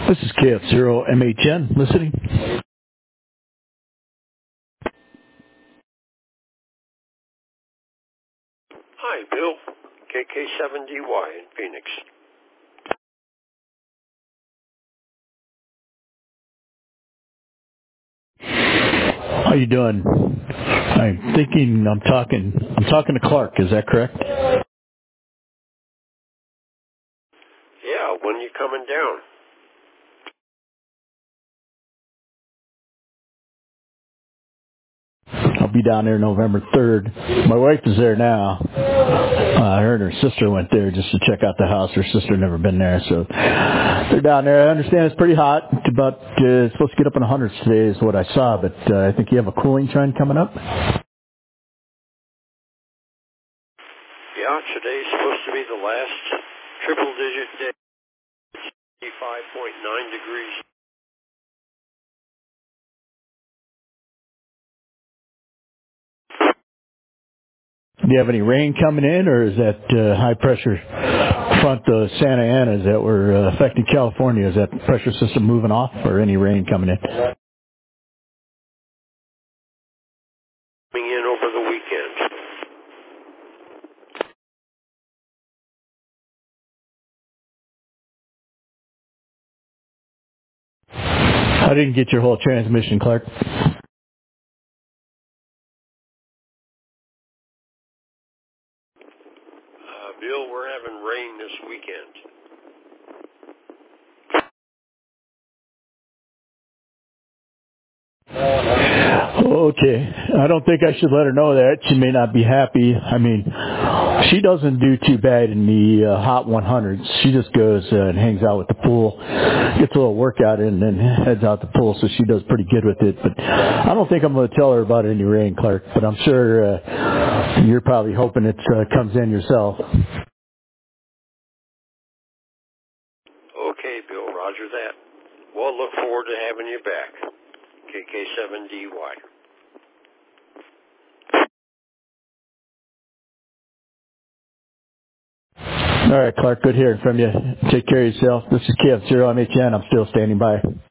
This is KF0MHN listening. Hi, Bill. KK7DY in Phoenix. How you doing? I'm talking to Clark, is that correct? Yeah, when you coming down? I'll be down there November 3rd. My wife is there now. Her and her sister went there just to check out the house. Her sister never been there, so they're down there. I understand it's pretty hot. It's supposed to get up in the hundreds today is what I saw, but I think you have a cooling trend coming up. Yeah, today's supposed to be the last triple-digit day. 85.9 degrees. Do you have any rain coming in, or is that high pressure front of Santa Ana that were affecting California? Is that pressure system moving off, or any rain coming in? Coming in over the weekend. I didn't get your whole transmission, Clark. Bill, we're having rain this weekend. Okay. I don't think I should let her know that. She may not be happy. I mean, she doesn't do too bad in the hot 100s. She just goes and hangs out with the pool, gets a little workout in, and then heads out the pool, so she does pretty good with it. But I don't think I'm going to tell her about any rain, Clark, but I'm sure you're probably hoping it comes in yourself. Okay, Bill, roger that. We'll look forward to having you back. KK7DY. All right, Clark, good hearing from you. Take care of yourself. This is KF0MHN. I'm still standing by.